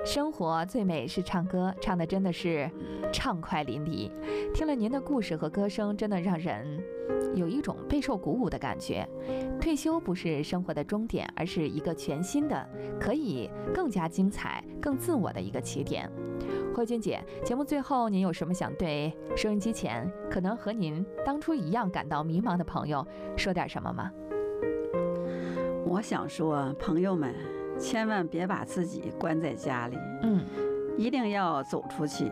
生活最美是唱歌，唱的真的是畅快淋漓。听了您的故事和歌声，真的让人有一种备受鼓舞的感觉。退休不是生活的终点，而是一个全新的，可以更加精彩、更自我的一个起点。慧君姐，节目最后您有什么想对收音机前可能和您当初一样感到迷茫的朋友说点什么吗？ 我想说，朋友们千万别把自己关在家里，一定要走出去，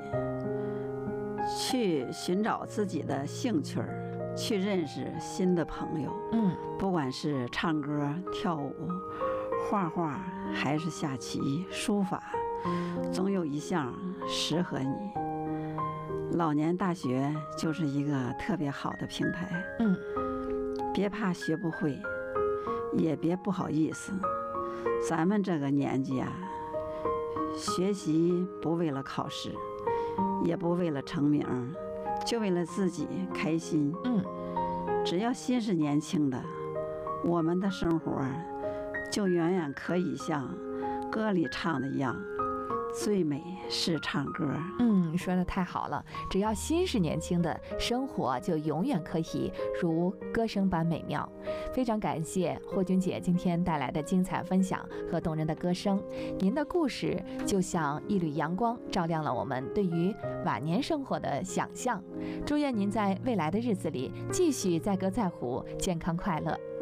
去寻找自己的兴趣，去认识新的朋友。不管是唱歌、跳舞、画画，还是下棋、书法，总有一项适合你。老年大学就是一个特别好的平台。别怕学不会，也别不好意思。咱们这个年纪啊，学习不为了考试，也不为了成名，就为了自己开心。只要心是年轻的，我们的生活就远远可以像歌里唱的一样，最美是唱歌。 说得太好了，只要心是年轻的，生活就永远可以如歌声般美妙。非常感谢慧君姐今天带来的精彩分享和动人的歌声，您的故事就像一缕阳光，照亮了我们对于晚年生活的想象。祝愿您在未来的日子里继续载歌载舞，健康快乐。